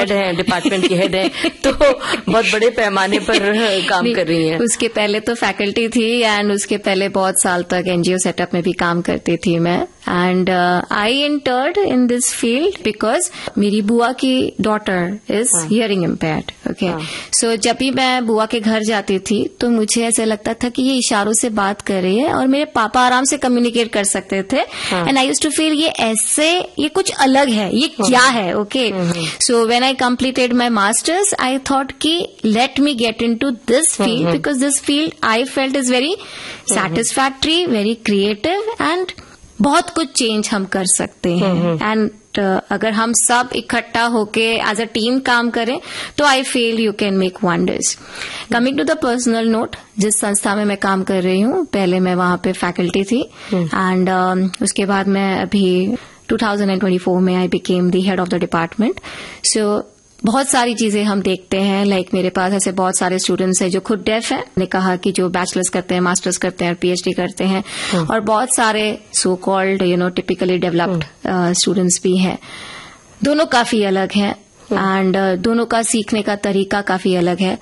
Head हैं, department की head हैं, तो बहुत बड़े पैमाने पर काम कर रही हैं। उसके पहले तो फैकल्टी थी एंड उसके पहले बहुत साल तक एनजीओ सेटअप में भी काम करती थी मैं। And I entered in this field because मेरी बुआ की daughter is hearing impaired. Okay, सो जब भी मैं बुआ के घर जाती थी तो मुझे ऐसे लगता था कि ये इशारों से बात कर रही है और मेरे पापा आराम से कम्युनिकेट कर सकते थे। And I used to feel ये ऐसे, ये कुछ अलग है, ये क्या है। Okay, so when I completed my masters I thought कि let me get into this field because this field I felt is very satisfactory, very creative and बहुत कुछ चेंज हम कर सकते हैं। एंड अगर हम सब इकट्ठा होके एज अ टीम काम करें तो I feel you can make wonders. Coming to the personal note, जिस संस्था में मैं काम कर रही हूँ, पहले मैं वहां पे फैकल्टी थी एंड उसके बाद मैं अभी 2024 में I became the head of the department. सो बहुत सारी चीजें हम देखते हैं, लाइक मेरे पास ऐसे बहुत सारे स्टूडेंट्स हैं जो खुद डेफ हैं, मैंने कहा कि जो बैचलर्स करते हैं, मास्टर्स करते हैं और पीएचडी करते हैं, और बहुत सारे so called typically developed students भी हैं। दोनों काफी अलग हैं एंड दोनों का सीखने का तरीका काफी अलग है।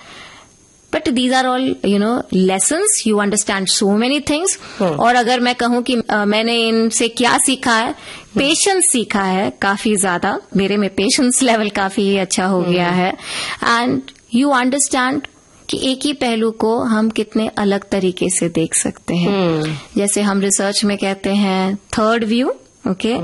But these are all lessons, you understand so many things. और अगर मैं कहूं कि मैंने इनसे क्या सीखा है, पेशेंस सीखा है काफी ज्यादा। मेरे में पेशेंस लेवल काफी अच्छा हो गया है एंड यू अंडरस्टैंड कि एक ही पहलू को हम कितने अलग तरीके से देख सकते हैं। जैसे हम रिसर्च में कहते हैं third view. Okay,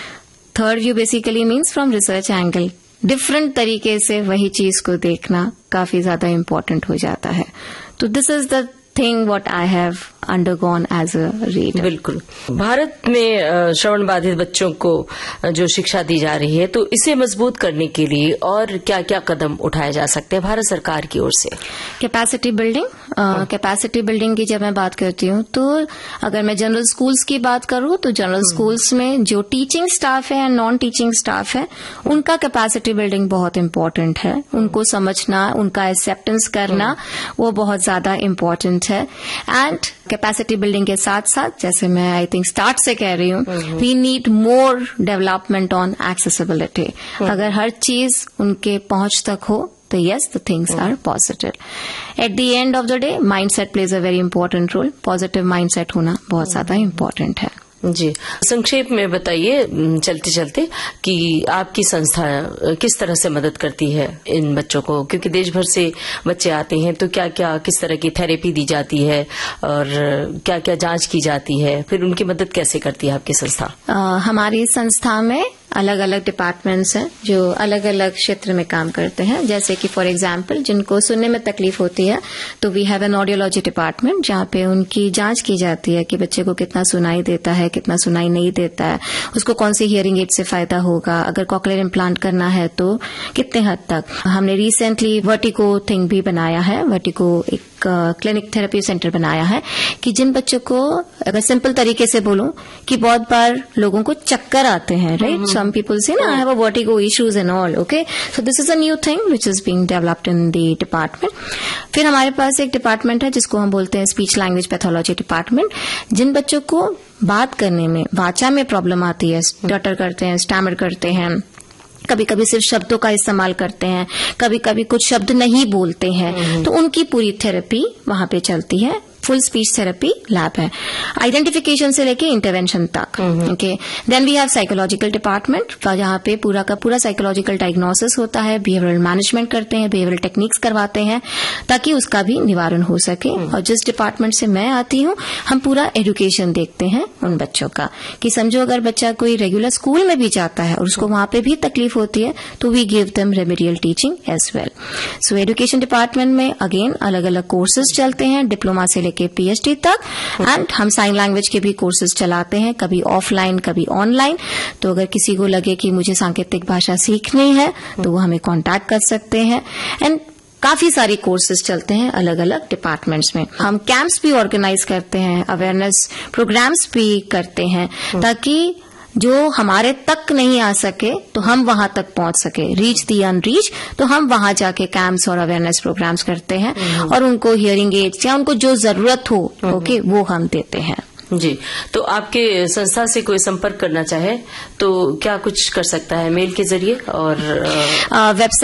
third view basically means from research angle, different तरीके से वही चीज को देखना काफी ज्यादा इम्पोर्टेंट हो जाता है। तो this is the thing what I have undergone as a reader. बिल्कुल। भारत में श्रवण बाधित बच्चों को जो शिक्षा दी जा रही है, तो इसे मजबूत करने के लिए और क्या क्या कदम उठाए जा सकते हैं भारत सरकार की ओर से? कैपेसिटी बिल्डिंग, कैपेसिटी बिल्डिंग की जब मैं बात करती हूँ तो अगर मैं जनरल स्कूल्स की बात करूँ तो जनरल स्कूल्स में जो टीचिंग स्टाफ है, नॉन टीचिंग स्टाफ है, उनका कैपेसिटी बिल्डिंग बहुत इम्पोर्टेंट है। उनको समझना, उनका एक्सेप्टेंस करना, वो बहुत ज्यादा इम्पोर्टेंट है। एंड कैपेसिटी बिल्डिंग के साथ साथ, जैसे मैं आई थिंक स्टार्ट से कह रही हूँ, we need more development on accessibility. अगर हर चीज उनके पहुंच तक हो तो yes, the things are positive. At the end of the day, mindset plays a very important role. Positive mindset होना बहुत ज्यादा important है। जी, संक्षेप में बताइए चलते चलते कि आपकी संस्था किस तरह से मदद करती है इन बच्चों को, क्योंकि देश भर से बच्चे आते हैं, तो क्या क्या किस तरह की थेरेपी दी जाती है और क्या क्या जांच की जाती है, फिर उनकी मदद कैसे करती है आपकी संस्था? हमारी संस्था में अलग अलग डिपार्टमेंट्स हैं जो अलग अलग क्षेत्र में काम करते हैं। जैसे कि फॉर एग्जांपल जिनको सुनने में तकलीफ होती है तो we have an audiology department जहाँ पे उनकी जांच की जाती है कि बच्चे को कितना सुनाई देता है, कितना सुनाई नहीं देता है, उसको कौन सी हियरिंग एड से फायदा होगा, अगर कॉकलियर इम्प्लांट करना है तो कितने हद तक। हमने रिसेंटली वर्टिको थिंग भी बनाया है, वर्टिको एक क्लिनिक थेरेपी सेंटर बनाया है कि जिन बच्चों को, अगर सिंपल तरीके से बोलूं, कि बहुत बार लोगों को चक्कर आते हैं, राइट, सम पीपल से ना I have a vertigo issues and all. Okay, so this is a new thing which is being developed in the department. फिर हमारे पास एक डिपार्टमेंट है जिसको हम बोलते हैं स्पीच लैंग्वेज पैथोलॉजी डिपार्टमेंट। जिन बच्चों को बात करने में, वाचा में प्रॉब्लम आती है, स्टटर करते हैं, स्टैमर करते हैं, कभी कभी सिर्फ शब्दों का इस्तेमाल करते हैं, कभी कभी कुछ शब्द नहीं बोलते हैं, तो उनकी पूरी थेरेपी वहां पे चलती है। फुल स्पीच थेरेपी लैब है, आइडेंटिफिकेशन से लेके इंटरवेंशन तक। Okay, then we have psychological department जहां पे पूरा का पूरा साइकोलॉजिकल डायग्नोसिस होता है, बिहेवियरल मैनेजमेंट करते हैं, बिहेवियरल टेक्निक्स करवाते हैं ताकि उसका भी निवारण हो सके। और जिस डिपार्टमेंट से मैं आती हूँ, हम पूरा एजुकेशन देखते हैं उन बच्चों का, कि समझो अगर बच्चा कोई रेगुलर स्कूल में भी जाता है और उसको वहां पे भी तकलीफ होती है तो we give them remedial teaching as well. So education department में अगेन अलग अलग कोर्सेज चलते हैं, डिप्लोमा से के पीएचडी तक, एंड हम साइन लैंग्वेज के भी कोर्सेज चलाते हैं, कभी ऑफलाइन कभी ऑनलाइन। तो अगर किसी को लगे कि मुझे सांकेतिक भाषा सीखनी है तो वो हमें कांटेक्ट कर सकते हैं। एंड काफी सारी कोर्सेज चलते हैं अलग अलग डिपार्टमेंट्स में। हम कैंप्स भी ऑर्गेनाइज करते हैं, अवेयरनेस प्रोग्राम्स भी करते हैं ताकि जो हमारे तक नहीं आ सके तो हम वहां तक पहुंच सके, रीच दी अनरीच। तो हम वहां जाके कैंप्स और अवेयरनेस प्रोग्राम्स करते हैं और उनको हियरिंग एड्स या उनको जो जरूरत हो ओके वो हम देते हैं। जी, तो आपके संस्था से कोई संपर्क करना चाहे तो क्या कुछ कर सकता है? मेल के जरिए और वेबसाइट